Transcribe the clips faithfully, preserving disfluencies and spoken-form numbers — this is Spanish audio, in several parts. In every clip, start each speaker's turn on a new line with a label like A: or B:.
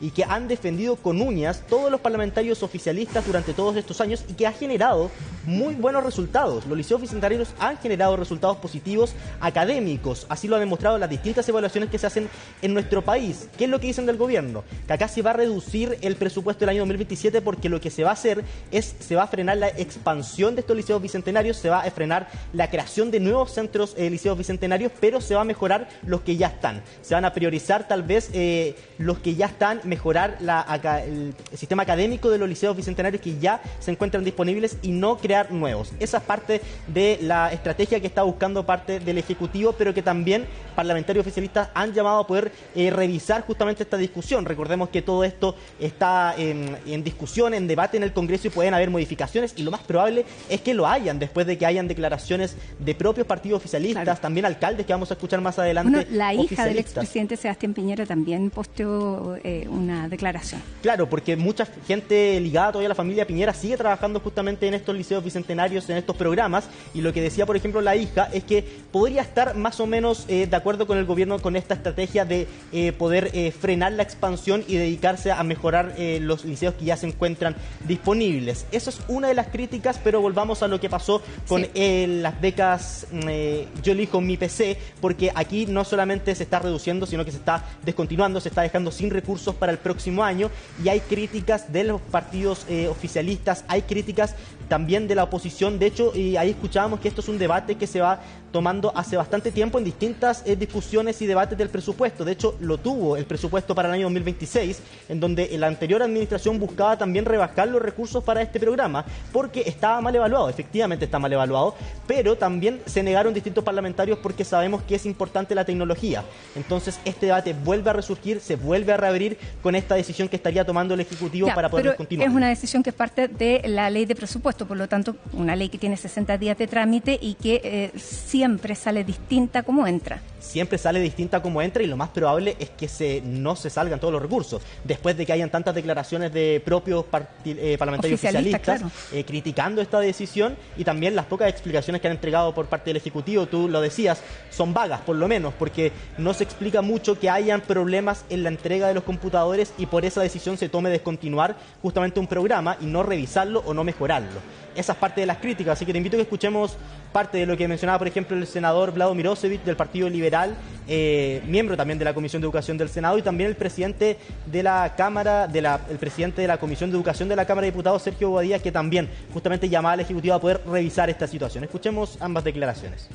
A: y que han defendido con uñas todos los parlamentarios oficialistas durante todos estos años y que ha generado muy buenos resultados. Los liceos bicentenarios han generado resultados positivos académicos, así lo han demostrado las distintas evaluaciones que se hacen en nuestro país. ¿Qué es lo que dicen del gobierno? Que acá se va a reducir el presupuesto del año dos mil veintisiete porque lo que se va a hacer es, se va a frenar la expansión de estos liceos bicentenarios, se va a frenar la creación de nuevos centros eh, liceos bicentenarios, pero se va a mejorar los que ya están. Se van a priorizar tal vez eh, los que ya están, mejorar la, acá, el, el sistema académico de los liceos bicentenarios que ya se encuentran disponibles y no crear nuevos. Esa es parte de la estrategia que está buscando parte del Ejecutivo, pero que también parlamentarios oficialistas han llamado a poder eh, revisar justamente esta discusión. Recordemos que todo esto está en, en discusión, en debate en el Congreso y pueden haber modificaciones y lo más probable es que lo hayan después de que hayan declaraciones de propios partidos oficialistas, claro. También alcaldes que vamos a escuchar más adelante.
B: Bueno, la hija del expresidente Sebastián Piñera también posteó eh, una declaración.
A: Claro, porque mucha gente ligada todavía a la familia Piñera sigue trabajando justamente en estos liceos bicentenarios, en estos programas, y lo que decía, por ejemplo, la hija es que podría estar más o menos eh, de acuerdo con el gobierno con esta estrategia de eh, poder eh, frenar la expansión y dedicarse a mejorar eh, los liceos que ya se encuentran disponibles. Eso es una de las críticas, pero volvamos a lo que pasó con sí. eh, las becas eh, Yo elijo mi P C, porque aquí no solamente se está reduciendo, sino que se está descontinuando, se está dejando sin recursos para el próximo año, y hay críticas de los partidos eh, oficialistas, hay críticas también de la oposición. De hecho, y ahí escuchábamos que esto es un debate que se va tomando hace bastante tiempo en distintas eh, discusiones y debates del presupuesto. De hecho, lo tuvo el presupuesto para el año dos mil veintiséis, en donde la anterior administración buscaba también rebajar los recursos para este programa, porque estaba mal evaluado. Efectivamente está mal evaluado, pero también se negaron distintos parlamentarios porque sabemos que es importante la tecnología. Entonces, este debate vuelve a resurgir, se vuelve a reabrir con esta decisión que estaría tomando el Ejecutivo ya, para poder continuar.
B: Es una decisión que es parte de la ley de presupuesto, por lo tanto, una ley que tiene sesenta días de trámite y que eh, siempre sale distinta como entra.
A: Siempre sale distinta como entra, y lo más probable es que se, no se salgan todos los recursos. Después de que hayan tantas declaraciones de propios parti, eh, parlamentarios oficialistas claro. eh, criticando esta decisión, y también las pocas explicaciones que han entregado por parte del Ejecutivo, tú lo decías, son vagas por lo menos, porque no se explica mucho que hayan problemas en la entrega de los computadores y por esa decisión se tome descontinuar justamente un programa y no revisarlo o no mejorarlo. Esa es parte de las críticas, así que te invito a que escuchemos parte de lo que mencionaba, por ejemplo, el senador Vlado Mirosevic del Partido Liberal, eh, miembro también de la Comisión de Educación del Senado, y también el presidente de la Cámara, de la, el presidente de la Comisión de Educación de la Cámara de Diputados, Sergio Bobadilla, que también justamente llamaba al Ejecutivo a poder revisar esta situación. Escuchemos ambas declaraciones.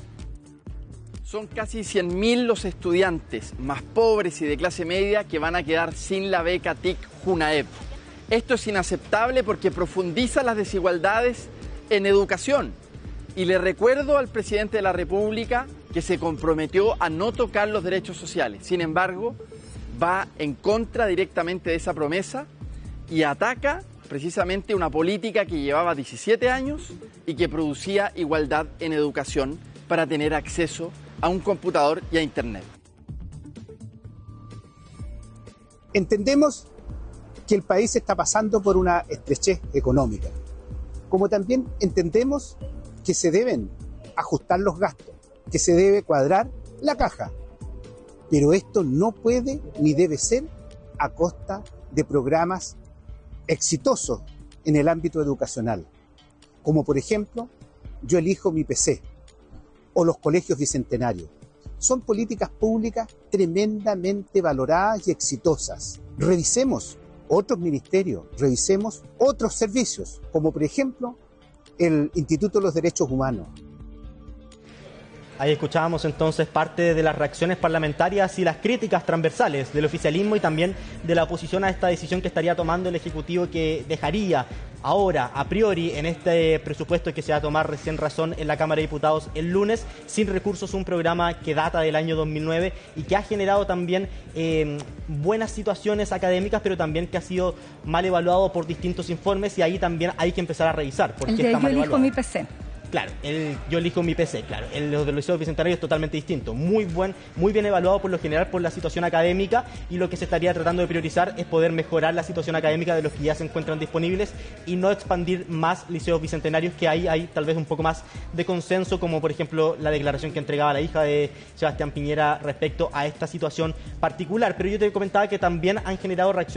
C: Son casi cien mil los estudiantes más pobres y de clase media que van a quedar sin la beca T I C Junaep. Esto es inaceptable porque profundiza las desigualdades en educación. Y le recuerdo al presidente de la República que se comprometió a no tocar los derechos sociales. Sin embargo, va en contra directamente de esa promesa y ataca precisamente una política que llevaba diecisiete años y que producía igualdad en educación para tener acceso a un computador y a Internet.
D: Entendemos que el país está pasando por una estrechez económica, como también entendemos que se deben ajustar los gastos, que se debe cuadrar la caja, pero esto no puede ni debe ser a costa de programas exitosos en el ámbito educacional, como por ejemplo Yo elijo mi P C o los colegios bicentenarios. Son políticas públicas tremendamente valoradas y exitosas. Revisemos otros ministerios, revisemos otros servicios, como por ejemplo el Instituto de los Derechos Humanos.
A: Ahí escuchábamos entonces parte de las reacciones parlamentarias y las críticas transversales del oficialismo y también de la oposición a esta decisión que estaría tomando el Ejecutivo, que dejaría ahora, a priori, en este presupuesto que se va a tomar recién razón en la Cámara de Diputados el lunes, sin recursos, un programa que data del año dos mil nueve y que ha generado también eh, buenas situaciones académicas, pero también que ha sido mal evaluado por distintos informes, y ahí también hay que empezar a revisar. ¿Por qué está mal evaluado?
B: Yo elijo mi P C.
A: Claro, el Yo elijo mi P C, claro. El de los liceos bicentenarios es totalmente distinto. Muy buen, muy bien evaluado por lo general por la situación académica, y lo que se estaría tratando de priorizar es poder mejorar la situación académica de los que ya se encuentran disponibles y no expandir más liceos bicentenarios, que ahí hay tal vez un poco más de consenso, como por ejemplo la declaración que entregaba la hija de Sebastián Piñera respecto a esta situación particular. Pero yo te comentaba que también han generado reacciones